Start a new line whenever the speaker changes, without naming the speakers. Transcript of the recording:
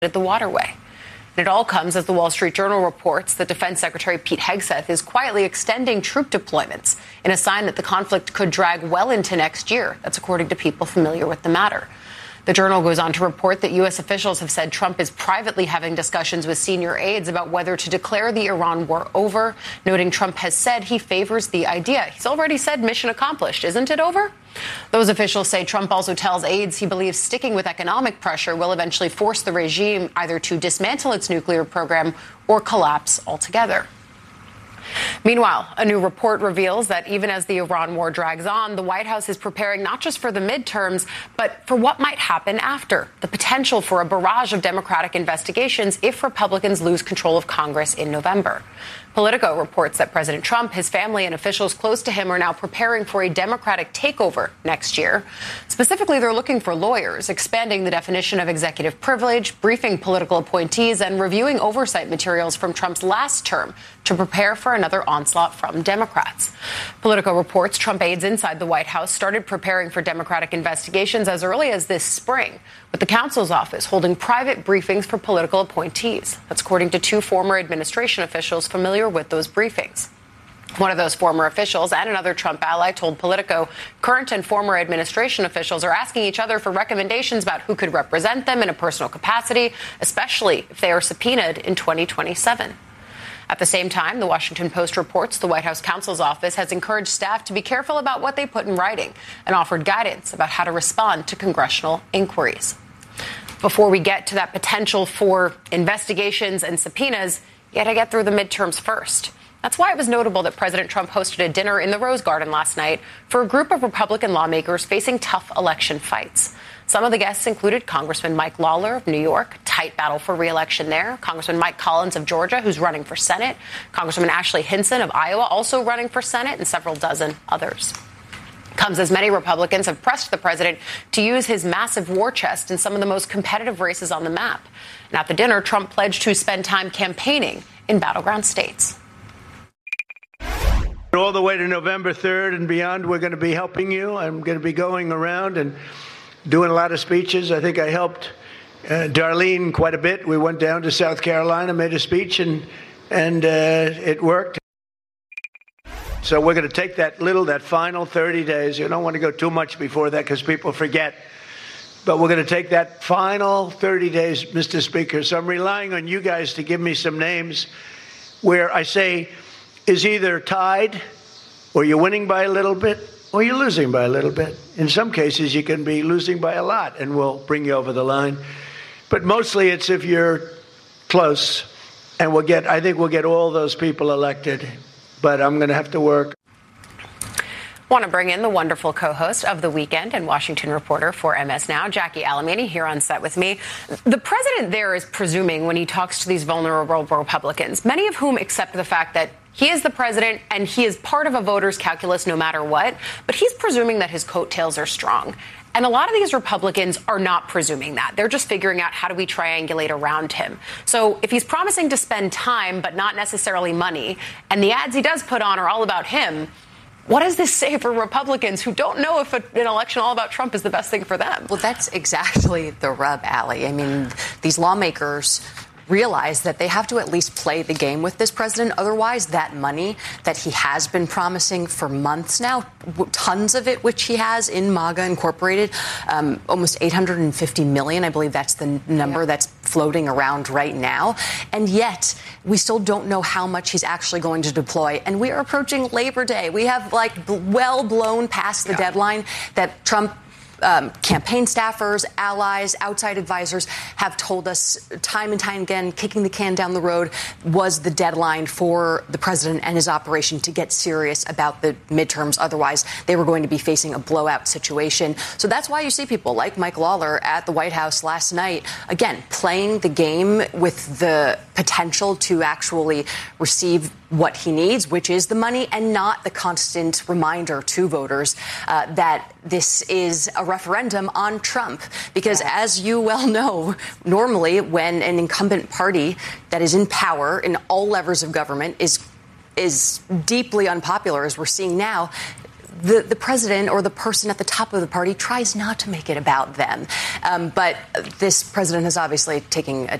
at the waterway. And it all comes as the Wall Street Journal reports that Defense Secretary Pete Hegseth is quietly extending troop deployments in a sign that the conflict could drag well into next year. That's according to people familiar with the matter. The Journal goes on to report that U.S. officials have said Trump is privately having discussions with senior aides about whether to declare the Iran war over, noting Trump has said he favors the idea. He's already said mission accomplished. Isn't it over? Those officials say Trump also tells aides he believes sticking with economic pressure will eventually force the regime either to dismantle its nuclear program or collapse altogether. Meanwhile, a new report reveals that even as the Iran war drags on, the White House is preparing not just for the midterms, but for what might happen after, the potential for a barrage of Democratic investigations if Republicans lose control of Congress in November. Politico reports that President Trump, his family, and officials close to him are now preparing for a Democratic takeover next year. Specifically, they're looking for lawyers, expanding the definition of executive privilege, briefing political appointees, and reviewing oversight materials from Trump's last term to prepare for another onslaught from Democrats. Politico reports Trump aides inside the White House started preparing for Democratic investigations as early as this spring, with the counsel's office holding private briefings for political appointees. That's according to two former administration officials familiar with those briefings. One of those former officials and another Trump ally told Politico current and former administration officials are asking each other for recommendations about who could represent them in a personal capacity, especially if they are subpoenaed in 2027. At the same time, the Washington Post reports the White House counsel's office has encouraged staff to be careful about what they put in writing and offered guidance about how to respond to congressional inquiries. Before we get to that potential for investigations and subpoenas, you got to get through the midterms first. That's why it was notable that President Trump hosted a dinner in the Rose Garden last night for a group of Republican lawmakers facing tough election fights. Some of the guests included Congressman Mike Lawler of New York, tight battle for re-election there, Congressman Mike Collins of Georgia, who's running for Senate, Congresswoman Ashley Hinson of Iowa, also running for Senate, and several dozen others. Comes as many Republicans have pressed the president to use his massive war chest in some of the most competitive races on the map. And at the dinner, Trump pledged to spend time campaigning in battleground states.
All the way to November 3rd and beyond, we're going to be helping you. I'm going to be going around and doing a lot of speeches. I think I helped Darlene quite a bit. We went down to South Carolina, made a speech, and it worked. So we're going to take that final 30 days. You don't want to go too much before that because people forget. But we're going to take that final 30 days, Mr. Speaker. So I'm relying on you guys to give me some names where I say is either tied or you're winning by a little bit or you're losing by a little bit. In some cases, you can be losing by a lot, and we'll bring you over the line. But mostly it's if you're close, and I think we'll get all those people elected. But I'm going to have to work.
Want to bring in the wonderful co-host of The Weekend and Washington reporter for MS Now, Jackie Alamany, here on set with me. The president there is presuming when he talks to these vulnerable Republicans, many of whom accept the fact that he is the president and he is part of a voter's calculus no matter what, but he's presuming that his coattails are strong. And a lot of these Republicans are not presuming that. They're just figuring out how do we triangulate around him. So if he's promising to spend time but not necessarily money, and the ads he does put on are all about him, what does this say for Republicans who don't know if an election all about Trump is the best thing for them?
Well, that's exactly the rub, Allie. I mean, these lawmakers realize that they have to at least play the game with this president. Otherwise, that money that he has been promising for months now, tons of it, which he has in MAGA Incorporated, almost $850 million. I believe that's the number that's floating around right now. And yet we still don't know how much he's actually going to deploy. And we are approaching Labor Day. We have well blown past the deadline that Trump campaign staffers, allies, outside advisors have told us time and time again, kicking the can down the road was the deadline for the president and his operation to get serious about the midterms. Otherwise, they were going to be facing a blowout situation. So that's why you see people like Mike Lawler at the White House last night, again, playing the game with the potential to actually receive what he needs, which is the money and not the constant reminder to voters that this is a referendum on Trump. Because as you well know, normally when an incumbent party that is in power in all levers of government is deeply unpopular, as we're seeing now, the president or the person at the top of the party tries not to make it about them. But this president is obviously taking